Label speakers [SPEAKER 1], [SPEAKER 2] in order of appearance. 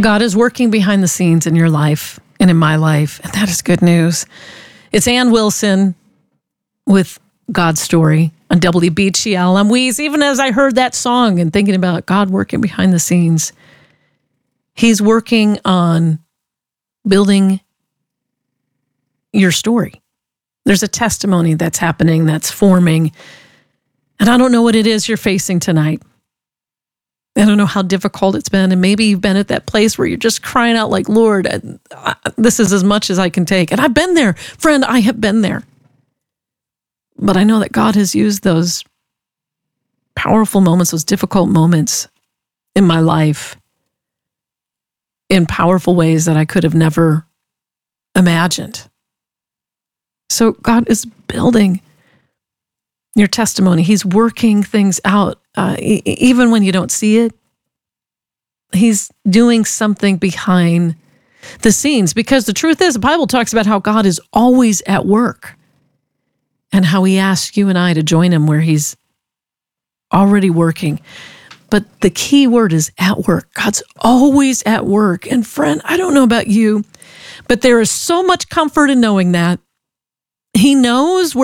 [SPEAKER 1] God is working behind the scenes in your life and in my life, and that is good news. It's Ann Wilson with God's Story on WBGL. I'm Weeze. Even as I heard that song and thinking about God working behind the scenes, He's working on building your story. There's a testimony that's happening, that's forming. And I don't know what it is you're facing tonight. I don't know how difficult it's been. And maybe you've been at that place where you're just crying out like, Lord, this is as much as I can take. And I've been there. Friend, I have been there. But I know that God has used those powerful moments, those difficult moments in my life in powerful ways that I could have never imagined. So God is building your testimony. He's working things out. Even when you don't see it, He's doing something behind the scenes. Because the truth is, the Bible talks about how God is always at work and how He asks you and I to join Him where He's already working. But the key word is at work. God's always at work. And friend, I don't know about you, but there is so much comfort in knowing that He knows